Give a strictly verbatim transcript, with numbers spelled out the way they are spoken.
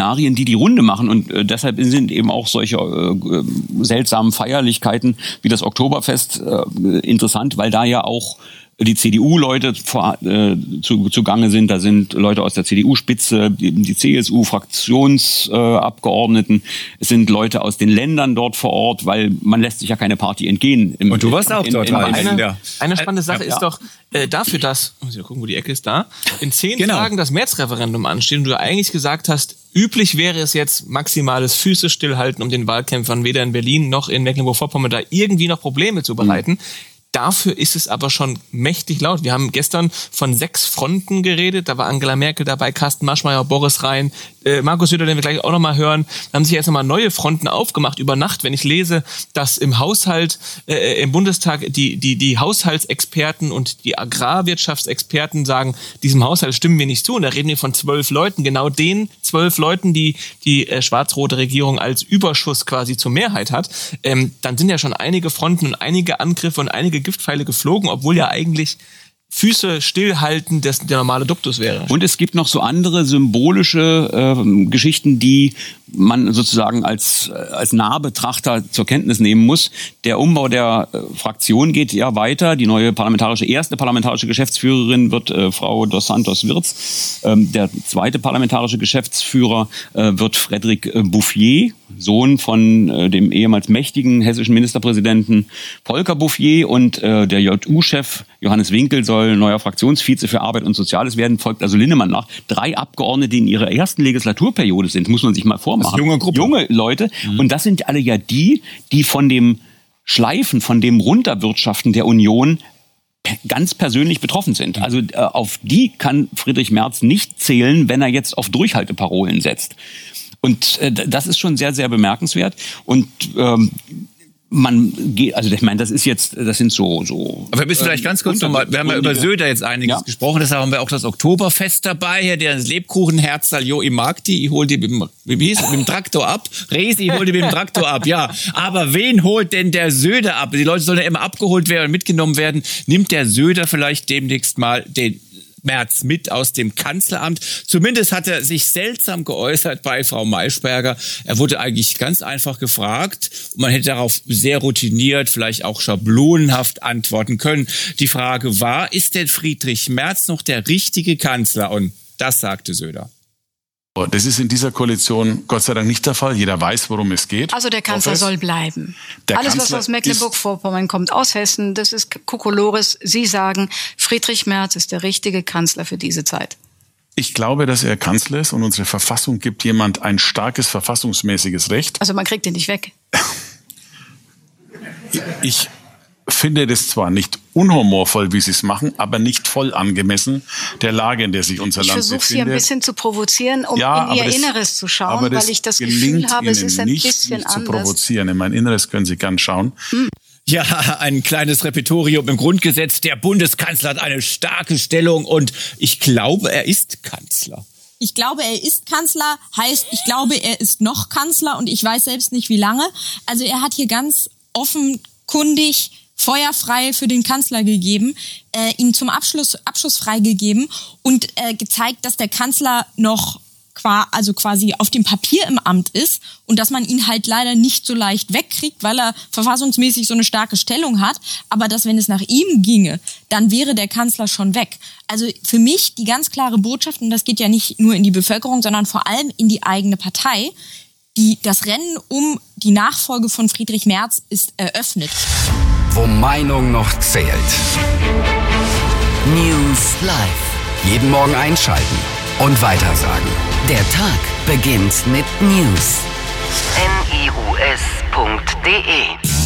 Szenarien, die die Runde machen. Und äh, deshalb sind eben auch solche äh, seltsamen Feierlichkeiten wie das Oktoberfest äh, interessant, weil da ja auch die C D U-Leute vor, äh, zu, zugange sind. Da sind Leute aus der C D U-Spitze, die, die C S U-Fraktionsabgeordneten. Äh, es sind Leute aus den Ländern dort vor Ort, weil man lässt sich ja keine Party entgehen. Im, Und du warst auch in, dort. in, in, eine, ja. eine spannende Sache ja. ist doch, äh, dafür, dass, muss ich mal gucken, wo die Ecke ist, da, in zehn Genau. Tagen das Märzreferendum ansteht und du eigentlich gesagt hast, üblich wäre es jetzt maximales Füße stillhalten, um den Wahlkämpfern weder in Berlin noch in Mecklenburg-Vorpommern da irgendwie noch Probleme zu bereiten. Mhm. Dafür ist es aber schon mächtig laut. Wir haben gestern von sechs Fronten geredet. Da war Angela Merkel dabei, Carsten Maschmeyer, Boris Rhein, äh, Markus Söder, den wir gleich auch nochmal hören. Da haben sich jetzt nochmal neue Fronten aufgemacht über Nacht. Wenn ich lese, dass im Haushalt, äh, im Bundestag die, die, die Haushaltsexperten und die Agrarwirtschaftsexperten sagen, diesem Haushalt stimmen wir nicht zu. Und da reden wir von zwölf Leuten, genau den zwölf Leuten, die die äh, schwarz-rote Regierung als Überschuss quasi zur Mehrheit hat. Ähm, dann sind ja schon einige Fronten und einige Angriffe und einige Giftpfeile geflogen, obwohl ja eigentlich Füße stillhalten das der normale Duktus wäre. Und es gibt noch so andere symbolische äh, Geschichten, die man sozusagen als, als Nahbetrachter zur Kenntnis nehmen muss. Der Umbau der äh, Fraktion geht ja weiter. Die neue parlamentarische, erste parlamentarische Geschäftsführerin wird äh, Frau Dos Santos Wirz. Ähm, der zweite parlamentarische Geschäftsführer äh, wird Frédéric äh, Bouffier, Sohn von äh, dem ehemals mächtigen hessischen Ministerpräsidenten Volker Bouffier. Und äh, der J U-Chef Johannes Winkel soll neuer Fraktionsvize für Arbeit und Soziales werden, folgt also Linnemann nach. Drei Abgeordnete, die in ihrer ersten Legislaturperiode sind, muss man sich mal vormachen. Das ist junge Gruppe. Junge Leute. Mhm. Und das sind alle ja die, die von dem Schleifen, von dem Runterwirtschaften der Union ganz persönlich betroffen sind. Also äh, auf die kann Friedrich Merz nicht zählen, wenn er jetzt auf Durchhalteparolen setzt. Und äh, das ist schon sehr, sehr bemerkenswert. Und ähm, man geht, also ich meine, das ist jetzt, das sind so, so. Aber wir müssen vielleicht ganz kurz nochmal, wir haben ja über Söder jetzt einiges ja. gesprochen, deshalb haben wir auch das Oktoberfest dabei, hier, der Lebkuchenherzl, jo, ich mag die, ich hol die mit dem, wie hieß, mit dem Traktor ab, Resi, ich hol die mit dem Traktor ab, ja. Aber wen holt denn der Söder ab? Die Leute sollen ja immer abgeholt werden und mitgenommen werden. Nimmt der Söder vielleicht demnächst mal den Merz mit aus dem Kanzleramt. Zumindest hat er sich seltsam geäußert bei Frau Maischberger. Er wurde eigentlich ganz einfach gefragt und man hätte darauf sehr routiniert, vielleicht auch schablonenhaft antworten können. Die Frage war, ist denn Friedrich Merz noch der richtige Kanzler? Und das sagte Söder. Das ist in dieser Koalition Gott sei Dank nicht der Fall. Jeder weiß, worum es geht. Also der Kanzler soll bleiben. Der Alles, Kanzler was aus Mecklenburg-Vorpommern kommt, aus Hessen, das ist Kokolores. Sie sagen, Friedrich Merz ist der richtige Kanzler für diese Zeit. Ich glaube, dass er Kanzler ist und unsere Verfassung gibt jemand ein starkes verfassungsmäßiges Recht. Also man kriegt ihn nicht weg. Ich finde das zwar nicht unhumorvoll, wie sie es machen, aber nicht voll angemessen der Lage, in der sich unser ich Land befindet. Ich versuche sie ein bisschen zu provozieren, um ja, in ihr das, Inneres zu schauen, weil ich das Gefühl habe, es ist ein nicht, bisschen nicht anders. zu provozieren. In mein Inneres können Sie gern schauen. Hm. Ja, ein kleines Repetitorium im Grundgesetz. Der Bundeskanzler hat eine starke Stellung und ich glaube, er ist Kanzler. Ich glaube, er ist Kanzler, heißt, ich glaube, er ist noch Kanzler und ich weiß selbst nicht, wie lange. Also er hat hier ganz offenkundig feuerfrei für den Kanzler gegeben, äh, ihn zum Abschluss Abschuss freigegeben und äh, gezeigt, dass der Kanzler noch qua, also quasi auf dem Papier im Amt ist und dass man ihn halt leider nicht so leicht wegkriegt, weil er verfassungsmäßig so eine starke Stellung hat, aber dass, wenn es nach ihm ginge, dann wäre der Kanzler schon weg. Also für mich die ganz klare Botschaft, und das geht ja nicht nur in die Bevölkerung, sondern vor allem in die eigene Partei, die, das Rennen um die Nachfolge von Friedrich Merz ist eröffnet. Wo Meinung noch zählt. News Live. Jeden Morgen einschalten und weitersagen. Der Tag beginnt mit News. N I U S punkt D E